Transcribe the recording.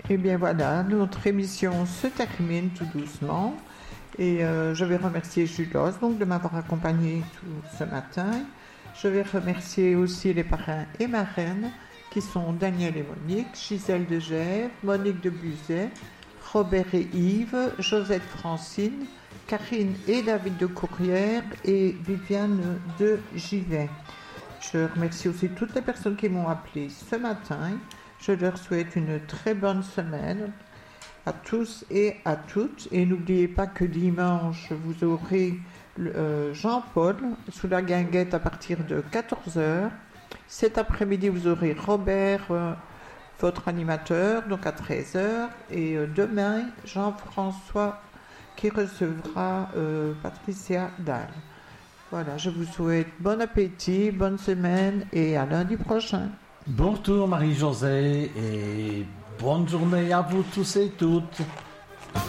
Et bien voilà, notre émission se termine tout doucement. Et je vais remercier Julos donc, de m'avoir accompagné tout ce matin. Je vais remercier aussi les parrains et marraines qui sont Daniel et Monique, Gisèle de Gèvres, Monique de Buzet, Robert et Yves, Josette Francine, Karine et David de Courrières et Viviane de Givet. Je remercie aussi toutes les personnes qui m'ont appelé ce matin. Je leur souhaite une très bonne semaine à tous et à toutes. Et n'oubliez pas que dimanche, vous aurez Jean-Paul sous la guinguette à partir de 14h. Cet après-midi, vous aurez Robert, votre animateur, donc à 13h. Et demain, Jean-François qui recevra Patricia Dalle. Voilà, je vous souhaite bon appétit, bonne semaine et à lundi prochain. Bon retour Marie-Josée et bonne journée à vous tous et toutes.